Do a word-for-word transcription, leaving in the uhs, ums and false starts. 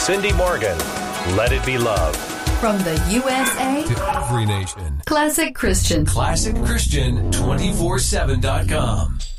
Cindy Morgan. Let it be love. From the U S A to every nation. Classic Christian. Classic Christian two four seven dot com.